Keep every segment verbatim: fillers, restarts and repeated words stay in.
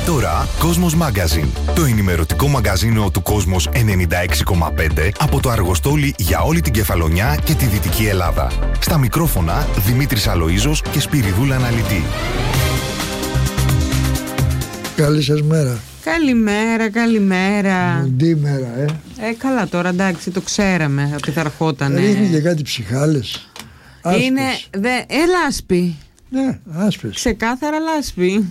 Τώρα Cosmos Magazine, το ενημερωτικό μαγκαζίνο του Cosmos ενενήντα έξι κόμμα πέντε από το Αργοστόλι για όλη την Κεφαλονιά και τη Δυτική Ελλάδα. Στα μικρόφωνα Δημήτρης Αλοΐζος και Σπυριδούλα Αναλυτή. Καλή σας μέρα. Καλημέρα, καλημέρα. Μουντή μέρα, ε. Ε, καλά τώρα, εντάξει, το ξέραμε ότι θα ερχότανε. Ρίχνει και κάτι ψυχάλες. Είναι, δε, ε, λάσπη. Ναι, άσπες. Ξεκάθαρα λάσπη.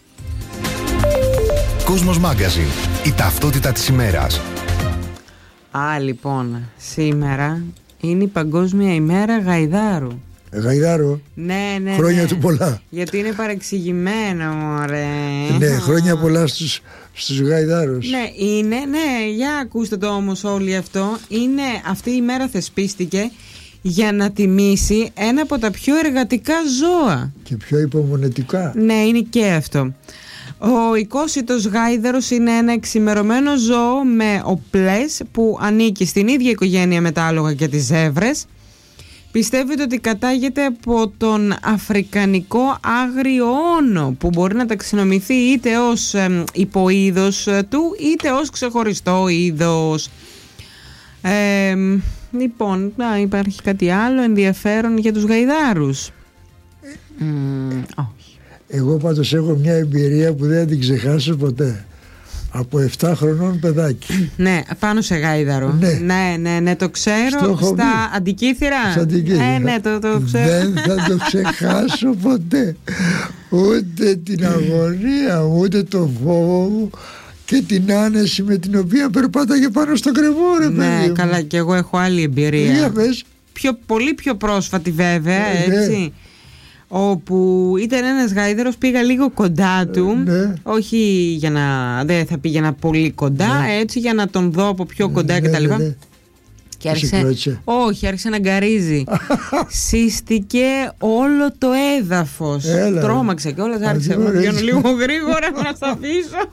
Cosmos Magazine, η ταυτότητα της ημέρας. Α, λοιπόν, σήμερα είναι η Παγκόσμια ημέρα Γαϊδάρου. Γαϊδάρο. Ναι, ναι, Χρόνια ναι. του πολλά. Γιατί είναι παρεξηγημένο, μωρέ. Ναι, χρόνια πολλά στους, στους γαϊδάρους. Ναι, είναι, ναι, για ακούστε το όμως όλοι αυτό. Είναι, αυτή η μέρα θεσπίστηκε για να τιμήσει ένα από τα πιο εργατικά ζώα. Και πιο υπομονετικά. Ναι, είναι και αυτό. Ο οικόσιτος γάιδαρος είναι ένα εξημερωμένο ζώο με οπλές που ανήκει στην ίδια οικογένεια με τα άλογα και τις ζεύρες. Πιστεύετε ότι κατάγεται από τον αφρικανικό άγριο όνο, που μπορεί να ταξινομηθεί είτε ως ε, υποείδος του είτε ως ξεχωριστό είδος. Ε, λοιπόν, α, υπάρχει κάτι άλλο ενδιαφέρον για τους γαϊδάρους? Mm, όχι. Εγώ πάντως έχω μια εμπειρία που δεν θα την ξεχάσω ποτέ. Από επτά χρονών παιδάκι. Ναι, πάνω σε γάιδαρο. Ναι, ναι, ναι, ναι, το ξέρω. Στο στα Αντικήθυρα. Στα Αντικήθυρα. Ε, ναι, το, το ξέρω. Δεν θα το ξεχάσω ποτέ. Ούτε την αγωνία, ούτε το φόβο μου και την άνεση με την οποία περπάταγε πάνω στο κρεβό, ρε παιδί. Ναι, μου. καλά, και εγώ έχω άλλη εμπειρία. Για πες. Πιο, πολύ πιο πρόσφατη βέβαια, Ε, έτσι. ναι. Όπου ήταν ένας γάιδαρος, πήγα λίγο κοντά του, ναι. όχι για να, δεν θα πήγαινα πολύ κοντά, Ναι. έτσι για να τον δω από πιο κοντά Ναι, κτλ. ναι, ναι. Και άρχισε, όχι, άρχισε να γκαρίζει. Σύστηκε όλο το έδαφος. Έλα. Τρόμαξε και όλα, άρχισε να βγαίνω λίγο γρήγορα να στα αφήσω.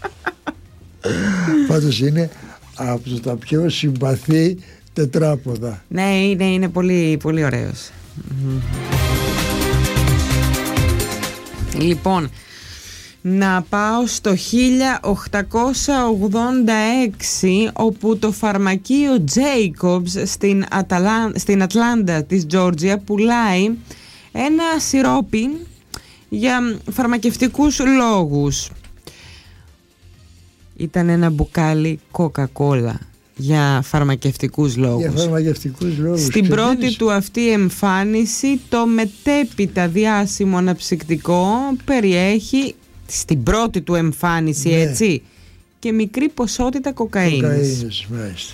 Πάντως είναι από τα πιο συμπαθή τετράποδα. Ναι, είναι, είναι πολύ, πολύ ωραίος. Λοιπόν, να πάω στο χίλια οκτακόσια ογδόντα έξι, όπου το φαρμακείο Jacobs στην, Αταλάν, στην Ατλάντα της Τζόρτζια πουλάει ένα σιρόπι για φαρμακευτικούς λόγους. Ήταν ένα μπουκάλι κοκακόλα για φαρμακευτικούς λόγους. Για φαρμακευτικούς λόγους. Στην Και πρώτη θέλεις... του αυτή εμφάνιση, το μετέπειτα διάσημο αναψυκτικό περιέχει, στην πρώτη του εμφάνιση, ναι, έτσι, και μικρή ποσότητα κοκαίνης. Κοκαίνης, μάλιστα.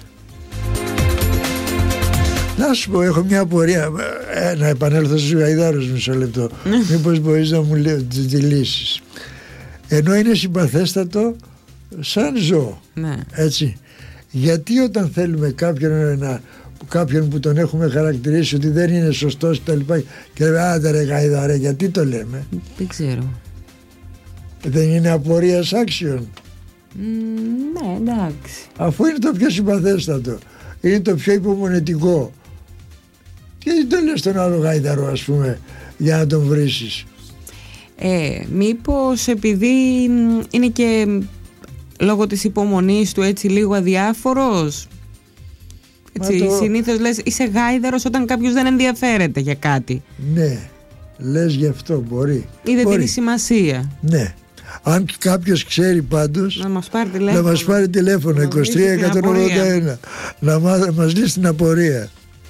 Να σου πω, έχω μια απορία. Ε, να επανέλθω στους γαϊδάρους μισό λεπτό. Μήπως μπορείς να μου λέει τη, τη λύσεις. Ενώ είναι συμπαθέστατο σαν ζώο, ναι, έτσι. Γιατί όταν θέλουμε κάποιον, να, κάποιον που τον έχουμε χαρακτηρίσει ότι δεν είναι σωστός και τα λοιπά, και λέμε άντε ρε γαϊδάρε, γιατί το λέμε? Δεν ξέρω. Δεν είναι απορίας άξιων? Mm, ναι, εντάξει. Αφού είναι το πιο συμπαθέστατο, είναι το πιο υπομονετικό, γιατί το λες τον άλλο γαϊδαρό, ας πούμε, για να τον βρίσεις? Ε, μήπως επειδή είναι και λόγω της υπομονής του έτσι λίγο αδιάφορος? Έτσι, το... συνήθως λες είσαι γάιδαρος όταν κάποιος δεν ενδιαφέρεται για κάτι. Ναι, λες γι' αυτό, μπορεί. Ή δεν δίνει σημασία. Ναι. Αν κάποιος ξέρει πάντως, να μας πάρει τηλέφωνο, να μας πάρει τηλέφωνο είκοσι τρία εκατόν ογδόντα ένα, να μας λύσει την απορία.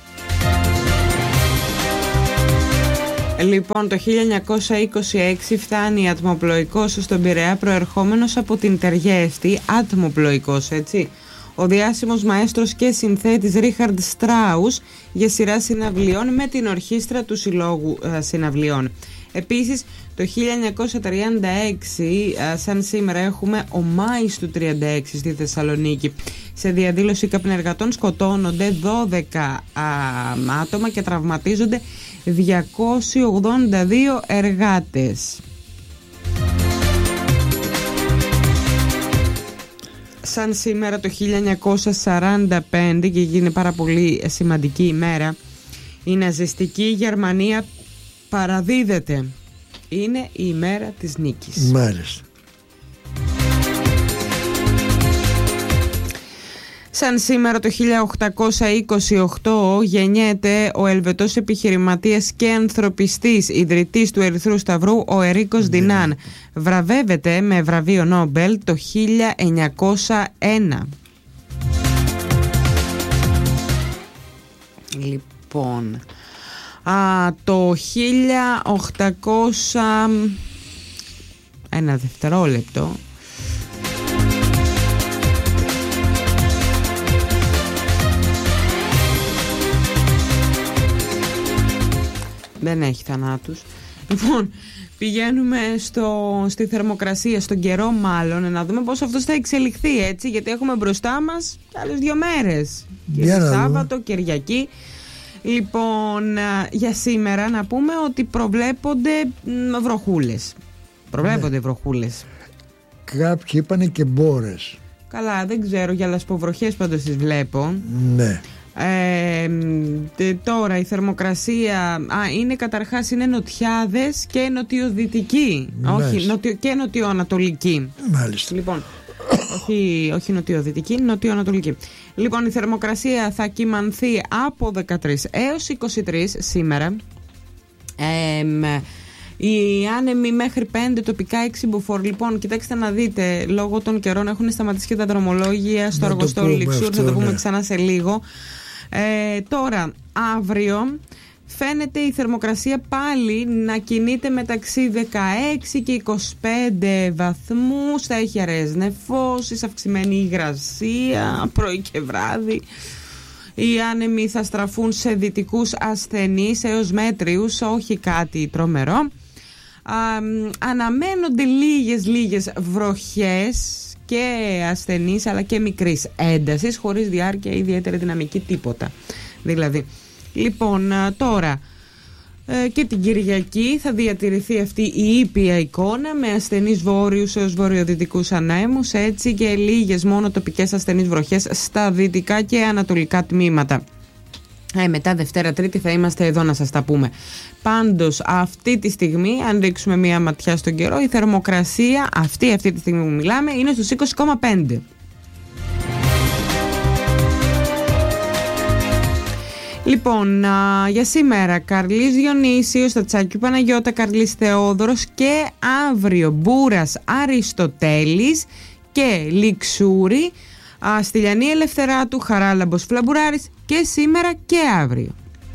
Λοιπόν, το χίλια εννιακόσια είκοσι έξι φτάνει ατμοπλοϊκός στον Πειραιά, προερχόμενος από την Τεργέστη, ατμοπλοϊκός, έτσι, ο διάσημος μαέστρος και συνθέτης Ρίχαρντ Στράους, για σειρά συναυλιών με την ορχήστρα του Συλλόγου ε, Συναυλιών. Επίσης, το χίλια εννιακόσια τριάντα έξι, ε, σαν σήμερα, έχουμε ο Μάης του τριάντα έξι στη Θεσσαλονίκη. Σε διαδήλωση καπνεργατών σκοτώνονται δώδεκα α, άτομα και τραυματίζονται διακόσιοι ογδόντα δύο εργάτες. Σαν σήμερα το χίλια εννιακόσια σαράντα πέντε, και γίνει πάρα πολύ σημαντική ημέρα, η ναζιστική Γερμανία παραδίδεται. Είναι η ημέρα της νίκης. Μάλιστα. Σαν σήμερα το χίλια οκτακόσια είκοσι οκτώ γεννιέται ο Ελβετός επιχειρηματίας και ανθρωπιστής ιδρυτής του Ερυθρού Σταυρού, ο Ερίκος Ντινάν. Βραβεύεται με βραβείο Νόμπελ το χίλια εννιακόσια ένα. Λοιπόν, α, το χίλια οκτακόσια... Ένα δευτερόλεπτο. Δεν έχει θανάτους. Λοιπόν, πηγαίνουμε στο, στη θερμοκρασία, στον καιρό μάλλον, να δούμε πώς αυτός θα εξελιχθεί, έτσι, γιατί έχουμε μπροστά μας άλλες δύο μέρες. Και Σάββατο, Κυριακή. Λοιπόν, για σήμερα να πούμε ότι προβλέπονται βροχούλες. Προβλέπονται ναι. βροχούλες. Κάποιοι είπανε και μπόρες. Καλά, δεν ξέρω, για λασποβροχές πάντως τις βλέπω. Ναι. Ε, τώρα η θερμοκρασία α, είναι καταρχάς είναι νοτιάδες και νοτιοδυτική. Όχι, νοτιο, και νοτιοανατολική. Μάλιστα. Λοιπόν, όχι, όχι νοτιοδυτική, νοτιοανατολική. Λοιπόν, η θερμοκρασία θα κυμανθεί από δεκατρείς έως είκοσι τρεις σήμερα. Ε, οι άνεμοι μέχρι πέντε, τοπικά έξι μποφόρ. Λοιπόν, κοιτάξτε να δείτε, λόγω των καιρών έχουν σταματήσει και τα δρομολόγια στο Αργοστόλι Λιξούρ. Θα το πούμε ναι. ξανά σε λίγο. Ε, τώρα, αύριο φαίνεται η θερμοκρασία πάλι να κινείται μεταξύ δεκαέξι και είκοσι πέντε βαθμούς. Θα έχει αραιές νεφώσεις, αυξημένη υγρασία, πρωί και βράδυ. Οι άνεμοι θα στραφούν σε δυτικούς ασθενείς έως μέτριους, όχι κάτι τρομερό. Α, αναμένονται λίγες λίγες βροχές και ασθενείς αλλά και μικρής έντασης, χωρίς διάρκεια ή ιδιαίτερη δυναμική, τίποτα δηλαδή. Λοιπόν, τώρα ε, και την Κυριακή θα διατηρηθεί αυτή η ήπια εικόνα με ασθενείς βόρειους έως βορειοδυτικούς ανέμους, έτσι, και λίγες μόνο τοπικές ασθενείς βροχές στα δυτικά και ανατολικά τμήματα. Ε, μετά Δευτέρα Τρίτη θα είμαστε εδώ να σας τα πούμε. Πάντως αυτή τη στιγμή, αν ρίξουμε μία ματιά στον καιρό, η θερμοκρασία αυτή, αυτή τη στιγμή που μιλάμε είναι στους είκοσι κόμμα πέντε. Λοιπόν, α, για σήμερα Καρλής Διονύσιος, Στατσάκη Παναγιώτα, Καρλής Θεόδωρος, και αύριο Μπούρας Αριστοτέλης και Λιξούρη, α, Στυλιανή Ελευθεράτου, Χαράλαμπος Φλαμπουράρης, και σήμερα και αύριο.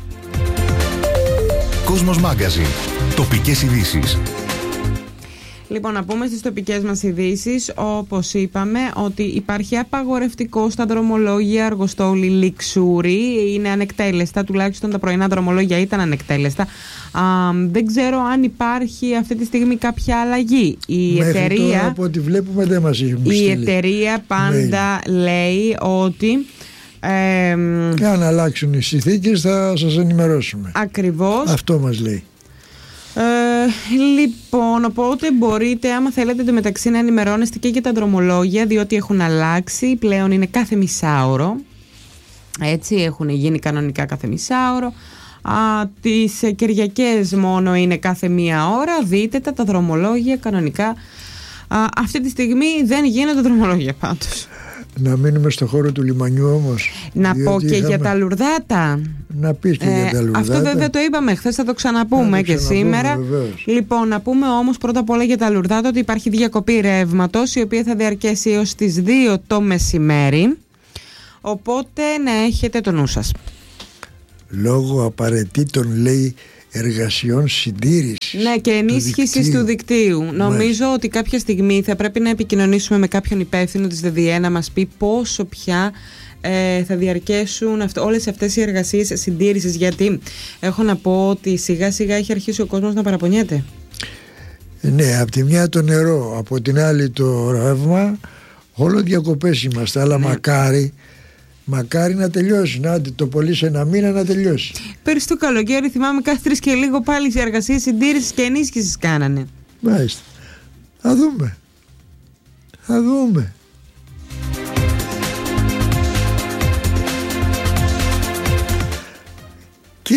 Κόσμος Μάγκαζιν. Τοπικές ειδήσεις. Λοιπόν, να πούμε στις τοπικές μας ειδήσεις, όπως είπαμε, ότι υπάρχει απαγορευτικό στα δρομολόγια Αργοστόλι Λιξούρη. Είναι ανεκτέλεστα, τουλάχιστον τα πρωινά δρομολόγια ήταν ανεκτέλεστα. Α, δεν ξέρω αν υπάρχει αυτή τη στιγμή κάποια αλλαγή. Η Μέχρι εταιρεία, τώρα, από ό,τι βλέπουμε, δεν μας έχει η εταιρεία πάντα mail. λέει ότι Ε, και αν αλλάξουν οι συνθήκες θα σας ενημερώσουμε. Ακριβώς. Αυτό μας λέει. Ε, λοιπόν, οπότε μπορείτε, άμα θέλετε, το μεταξύ να ενημερώνεστε και για τα δρομολόγια, διότι έχουν αλλάξει. Πλέον είναι κάθε μισάωρο. Έτσι, έχουν γίνει κανονικά κάθε μισάωρο. Α, τις Κυριακές μόνο είναι κάθε μία ώρα. Δείτε τα, τα δρομολόγια κανονικά. Α, αυτή τη στιγμή δεν γίνονται δρομολόγια πάντως. Να μείνουμε στο χώρο του λιμανιού όμως. Να πω και είχαμε... για τα λουρδάτα. Να πεις και ε, για τα λουρδάτα. Αυτό βέβαια το είπαμε χθες, θα το ξαναπούμε το και σήμερα. Βεβαίως. Λοιπόν, να πούμε όμως πρώτα απ' όλα για τα λουρδάτα ότι υπάρχει διακοπή ρεύματος, η οποία θα διαρκέσει έως τις δύο το μεσημέρι. Οπότε να έχετε το νου σας. Λόγω απαραίτητων, λέει, εργασιών συντήρησης. Ναι, και ενίσχυσης του δικτύου. Μάλιστα. Νομίζω ότι κάποια στιγμή θα πρέπει να επικοινωνήσουμε με κάποιον υπεύθυνο της ΔΔΕ να μας πει πόσο πια ε, θα διαρκέσουν αυτ, όλες αυτές οι εργασίες συντήρησης. Γιατί έχω να πω ότι σιγά σιγά έχει αρχίσει ο κόσμος να παραπονιέται. Ναι, από τη μια το νερό, από την άλλη το ρεύμα. Όλο διακοπές είμαστε, αλλά ναι. μακάρι Μακάρι να τελειώσει. Να το πολύ σε ένα μήνα να τελειώσει. Πέρυσι το καλοκαίρι θυμάμαι κάθε τρεις και λίγο πάλι οι εργασίες συντήρησης και ενίσχυσης κάνανε. Μάλιστα. Θα δούμε. Θα δούμε.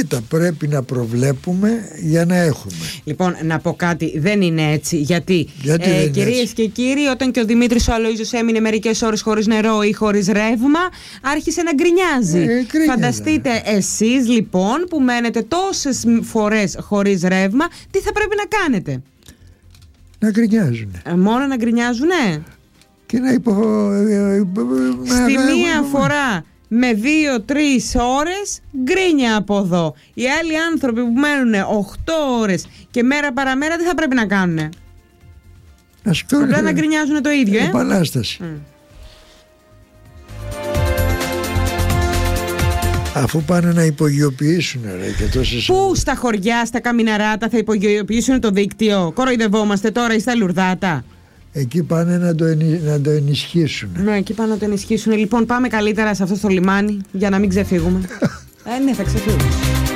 Κοίτα, πρέπει να προβλέπουμε για να έχουμε. Λοιπόν, να πω κάτι, δεν είναι έτσι. Γιατί, γιατί ε, κυρίες και κύριοι, όταν και ο Δημήτρης ο Αλοΐζος έμεινε μερικές ώρες χωρίς νερό ή χωρίς ρεύμα, άρχισε να γκρινιάζει. Ε, Φανταστείτε εσείς λοιπόν που μένετε τόσες φορές χωρίς ρεύμα, τι θα πρέπει να κάνετε? Να γκρινιάζουν. Ε, μόνο να γκρινιάζουνε. Και να υπο... Στη μία φορά με δύο-τρεις ώρες γκρίνια από εδώ. Οι άλλοι άνθρωποι που μένουν οκτώ ώρες και μέρα παραμέρα τι θα πρέπει να κάνουνε? Απλά να γκρινιάζουν το ίδιο, ε? Επανάσταση. Mm. Αφού πάνε να υπογειοποιήσουν, ρε, και τόσες... Πού στα χωριά, στα καμιναράτα θα υπογειοποιήσουν το δίκτυο? Κοροϊδευόμαστε τώρα ή στα Λουρδάτα? Εκεί πάνε να το, ενι... να το ενισχύσουν. Ναι, εκεί πάνε να το ενισχύσουν. Λοιπόν, πάμε καλύτερα σε αυτό το λιμάνι για να μην ξεφύγουμε. ε, ναι, θα ξεφύγουμε.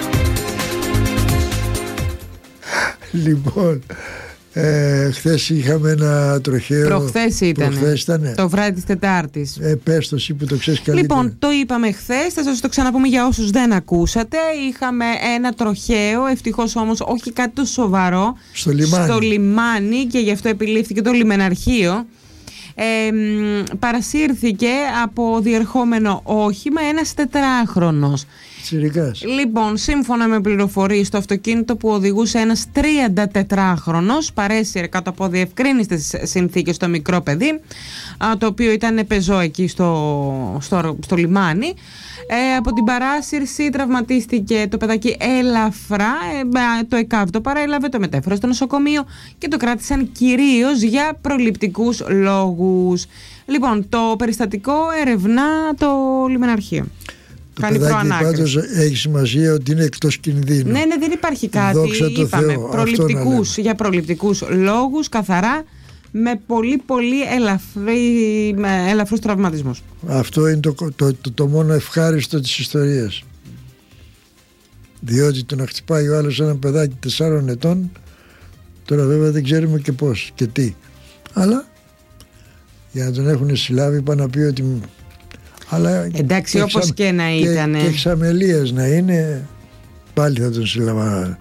Λοιπόν, ε, χθες είχαμε ένα τροχαίο. Προχθές ήταν. Προχθές ήτανε. Το βράδυ της Τετάρτης. Ε, πες το εσύ που το ξέρεις καλύτερα. Λοιπόν, το είπαμε χθες, θα σας το ξαναπούμε για όσους δεν ακούσατε. Είχαμε ένα τροχαίο, ευτυχώς όμως όχι κάτι το σοβαρό, στο λιμάνι. στο λιμάνι, και γι' αυτό επιλήφθηκε το λιμεναρχείο. Ε, παρασύρθηκε από διερχόμενο όχημα ένας τετράχρονος. Τσιρικάς. Λοιπόν, σύμφωνα με πληροφορίες, το αυτοκίνητο που οδηγούσε ένας τριαντατετράχρονος παρέσυρε κάτω από διευκρίνιστες συνθήκες το μικρό παιδί, το οποίο ήταν πεζό εκεί στο, στο, στο λιμάνι. Ε, από την παράσυρση τραυματίστηκε το παιδάκι ελαφρά, ε, το ΕΚΑΒ το παρέλαβε, το μετέφερε στο νοσοκομείο και το κράτησαν κυρίως για προληπτικούς λόγους. Λοιπόν, το περιστατικό ερευνά το λιμεναρχείο. Το Κάνει παιδάκι πάντως έχει σημασία ότι είναι εκτός κινδύνου. Ναι, ναι, δεν υπάρχει κάτι. Είπαμε προληπτικούς, για προληπτικούς λόγους, καθαρά, με πολύ πολύ ελαφρύ, με ελαφρούς τραυματισμούς. Αυτό είναι το, το, το, το μόνο ευχάριστο της ιστορίας. Διότι το να χτυπάει ο άλλος ένα παιδάκι τεσσάρων ετών, τώρα βέβαια δεν ξέρουμε και πώς και τι. Αλλά για να τον έχουν συλλάβει είπα να πει ότι... Αλλά εντάξει, όπως ξα... και να ήταν. Και, και εξαμελίας να είναι, πάλι θα τον συλλαμβάνουν.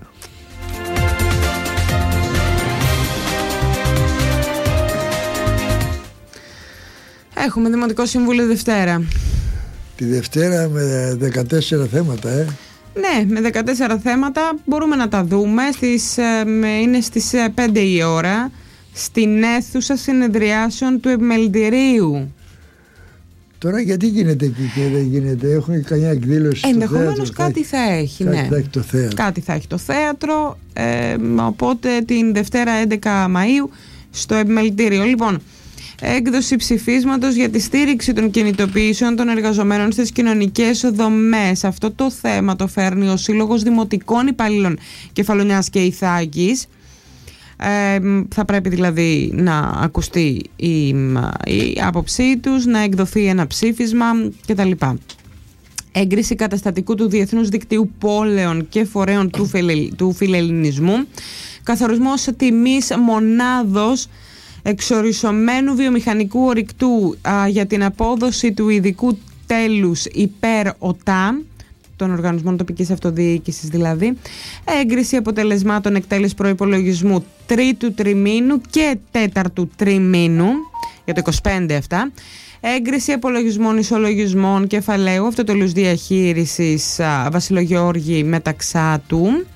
Έχουμε Δημοτικό Συμβούλιο Δευτέρα. Τη Δευτέρα με δεκατέσσερα θέματα, ε. Ναι, με δεκατέσσερα θέματα μπορούμε να τα δούμε. Στις, είναι στις πέντε η ώρα στην αίθουσα συνεδριάσεων του Επιμελητηρίου. Τώρα γιατί γίνεται εκεί και δεν γίνεται? Έχουν καμιά εκδήλωση? Ενδεχομένως κάτι θα έχει, κάτι ναι. θα έχει το θέατρο. Κάτι θα έχει το θέατρο, ε, οπότε την Δευτέρα έντεκα Μαΐου στο Επιμελητήριο. Λοιπόν, έκδοση ψηφίσματος για τη στήριξη των κινητοποιήσεων των εργαζομένων στις κοινωνικές δομές. Αυτό το θέμα το φέρνει ο Σύλλογος Δημοτικών Υπαλλήλων Κεφαλονιάς και Ιθάκης. Ε, θα πρέπει δηλαδή να ακουστεί η, η άποψή τους, να εκδοθεί ένα ψήφισμα κτλ. Έγκριση καταστατικού του Διεθνούς Δικτύου Πόλεων και Φορέων του, φιλε, του Φιλελληνισμού. Καθορισμός τιμής μονάδος εξορισωμένου βιομηχανικού ορυκτού α, για την απόδοση του ειδικού τέλους υπέρ ΟΤΑ, των οργανισμών τοπικής αυτοδιοίκησης δηλαδή. Έγκριση αποτελεσμάτων εκτέλεσης προϋπολογισμού τρίτου τριμήνου και τέταρτου τριμήνου για το είκοσι πέντε αυτά. Έγκριση απολογισμών ισολογισμών κεφαλαίου αυτοτελούς διαχείρισης Βασιλογεώργη Μεταξάτου.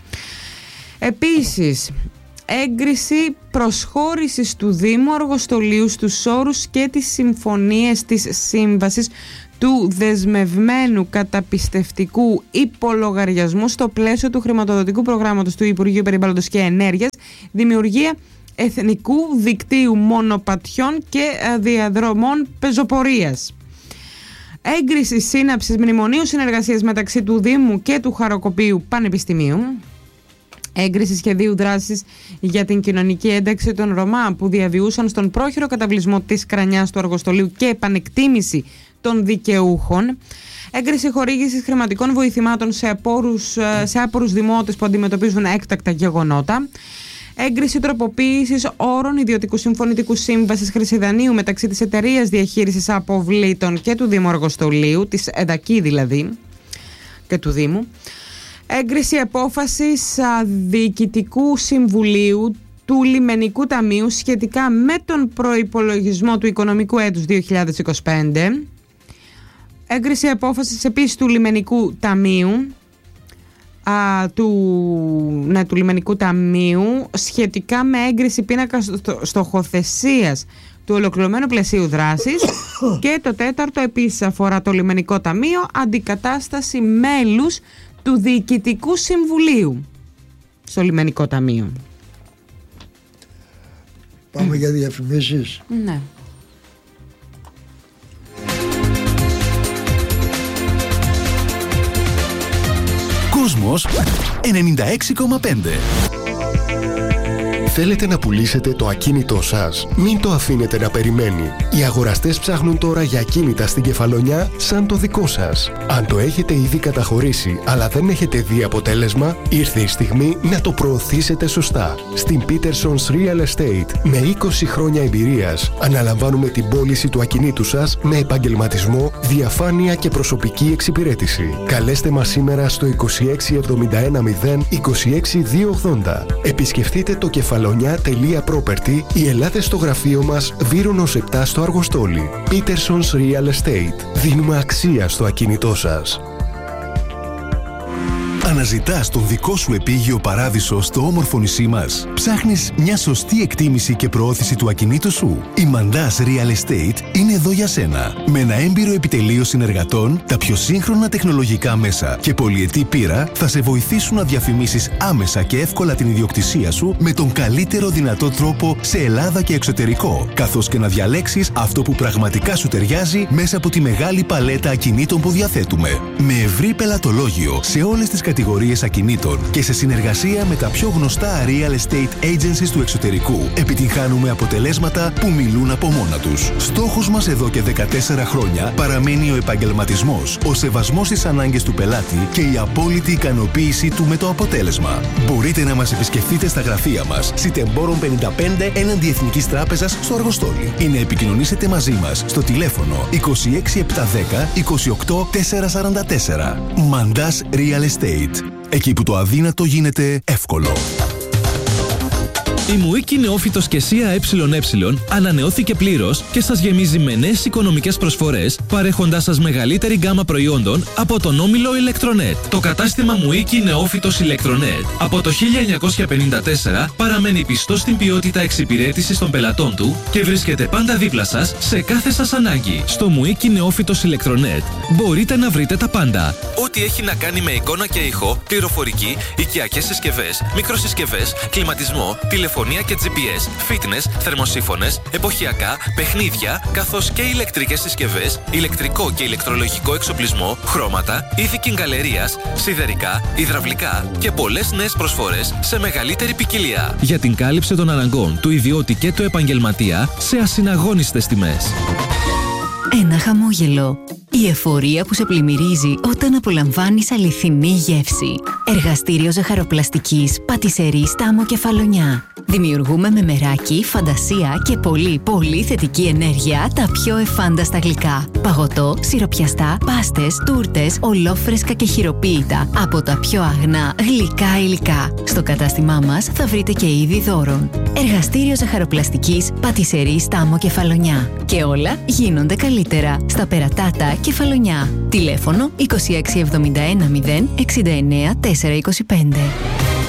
Επίσης, έγκριση προσχώρησης του Δήμου Αργοστολίου στους όρους και τις συμφωνίες της σύμβασης του δεσμευμένου καταπιστευτικού υπολογαριασμού στο πλαίσιο του χρηματοδοτικού προγράμματος του Υπουργείου Περιβάλλοντος και Ενέργειας, δημιουργία εθνικού δικτύου μονοπατιών και διαδρομών πεζοπορίας. Έγκριση σύναψης μνημονίου συνεργασίας μεταξύ του Δήμου και του Χαροκοπίου Πανεπιστημίου. Έγκριση σχεδίου δράσης για την κοινωνική ένταξη των Ρωμά που διαβιούσαν στον πρόχειρο καταβλισμό της Κρανιάς του Αργοστολίου και επανεκτίμηση των δικαιούχων. Έγκριση χορήγησης χρηματικών βοηθημάτων σε, απόρους, σε άπορους δημότες που αντιμετωπίζουν έκτακτα γεγονότα. Έγκριση τροποποίησης όρων ιδιωτικού συμφωνητικού σύμβασης Χρυσιδανίου μεταξύ της Εταιρείας Διαχείρισης Αποβλήτων και του Δήμου Αργοστολίου, της ΕΔΑΚΗ δηλαδή, και του Δήμου. Έγκριση απόφασης α, Διοικητικού Συμβουλίου του Λιμενικού Ταμείου σχετικά με τον προϋπολογισμό του οικονομικού έτους δύο χιλιάδες είκοσι πέντε. Έγκριση απόφασης επίσης του Λιμενικού Ταμείου α, του, ναι, του Λιμενικού Ταμείου σχετικά με έγκριση πίνακα στο, στοχοθεσίας του ολοκληρωμένου πλαισίου δράσης. Και το τέταρτο επίσης αφορά το Λιμενικό Ταμείο, αντικατάσταση μέλους του Διοικητικού Συμβουλίου στο Λιμενικό Ταμείο. Πάμε για διαφημίσεις. Ναι. Κόσμος ενενήντα έξι κόμμα πέντε. Θέλετε να πουλήσετε το ακίνητό σας? Μην το αφήνετε να περιμένει. Οι αγοραστές ψάχνουν τώρα για ακίνητα στην Κεφαλονιά σαν το δικό σας. Αν το έχετε ήδη καταχωρήσει αλλά δεν έχετε δει αποτέλεσμα, ήρθε η στιγμή να το προωθήσετε σωστά. Στην Peterson's Real Estate, με είκοσι χρόνια εμπειρίας, αναλαμβάνουμε την πώληση του ακινήτου σας με επαγγελματισμό, διαφάνεια και προσωπική εξυπηρέτηση. Καλέστε μας σήμερα στο είκοσι έξι εβδομήντα ένα μηδέν είκοσι έξι διακόσια ογδόντα. Επισκεφτείτε το κεφαλονιά.property ή ελάτε στο γραφείο μας Βύρονος επτά στο Αργοστόλι. Peterson's Real Estate. Δίνουμε αξία στο ακίνητό σας. Αναζητάς τον δικό σου επίγειο παράδεισο στο όμορφο νησί μας? Ψάχνεις μια σωστή εκτίμηση και προώθηση του ακινήτου σου? Η Mandas Real Estate είναι εδώ για σένα. Με ένα έμπειρο επιτελείο συνεργατών, τα πιο σύγχρονα τεχνολογικά μέσα και πολυετή πείρα θα σε βοηθήσουν να διαφημίσεις άμεσα και εύκολα την ιδιοκτησία σου με τον καλύτερο δυνατό τρόπο σε Ελλάδα και εξωτερικό, καθώς και να διαλέξεις αυτό που πραγματικά σου ταιριάζει μέσα από τη μεγάλη παλέτα ακινήτων που διαθέτουμε. Με ευρύ πελατολόγιο σε όλες τις κατηγορίες ακινήτων και σε συνεργασία με τα πιο γνωστά real estate agencies του εξωτερικού, επιτυγχάνουμε αποτελέσματα που μιλούν από μόνα τους. Στόχος μας εδώ και δεκατέσσερα χρόνια παραμένει ο επαγγελματισμός, ο σεβασμός στις ανάγκες του πελάτη και η απόλυτη ικανοποίησή του με το αποτέλεσμα. Μπορείτε να μας επισκεφτείτε στα γραφεία μας, Σιτεμπόρων πενήντα πέντε έναντι Εθνικής Τράπεζας στο Αργοστόλι, ή να επικοινωνήσετε μαζί μας στο τηλέφωνο είκοσι έξι επτακόσια δέκα είκοσι οκτώ τετρακόσια σαράντα τέσσερα. Mandas Real Estate. Εκεί που το αδύνατο γίνεται εύκολο. Η Μουίκη Νεόφυτος και ΣΥΑ ΕΕ ανανεώθηκε πλήρως και σας γεμίζει με νέες οικονομικές προσφορές, παρέχοντάς σας μεγαλύτερη γκάμα προϊόντων από τον όμιλο Ηλεκτρονέτ. Το κατάστημα Μουίκη Νεόφυτος Ηλεκτρονέτ από το χίλια εννιακόσια πενήντα τέσσερα παραμένει πιστό στην ποιότητα εξυπηρέτησης των πελατών του και βρίσκεται πάντα δίπλα σας σε κάθε σας ανάγκη. Στο Μουίκη Νεόφυτος Ηλεκτρονέτ μπορείτε να βρείτε τα πάντα. Ό,τι έχει να κάνει με εικόνα και ήχο, πληροφορική, οικιακές συσκευές, μικροσυσκευές, κλιματισμό, τηλεφωνία και τζι πι ες, fitness, θερμοσύφωνες, εποχιακά, παιχνίδια, καθώς και ηλεκτρικές συσκευές, ηλεκτρικό και ηλεκτρολογικό εξοπλισμό, χρώματα, είδη κιγκαλερίας, σιδερικά, υδραυλικά και πολλές νέες προσφορές σε μεγαλύτερη ποικιλία. Για την κάλυψη των αναγκών του ιδιώτη και του επαγγελματία σε ασυναγώνιστες τιμές. Ένα χαμόγελο. Η εφορία που σε πλημμυρίζει όταν απολαμβάνεις αληθινή γεύση. Εργαστήριο ζαχαροπλαστικής Πατισερή Στάμο Κεφαλονιά. Δημιουργούμε με μεράκι, φαντασία και πολύ πολύ θετική ενέργεια τα πιο εφάνταστα γλυκά. Παγωτό, σιροπιαστά, πάστες, τούρτες, ολόφρεσκα και χειροποίητα από τα πιο αγνά γλυκά υλικά. Στο κατάστημά μας θα βρείτε και είδη δώρων. Εργαστήριο ζαχαροπλαστικής Πατισερή Στάμο Κεφαλονιά. Και όλα γίνονται καλύτερα στα Περατάτα Κεφαλονιά. Τηλέφωνο είκοσι έξι εβδομήντα ένα μηδέν εξήντα εννέα τετρακόσια είκοσι πέντε.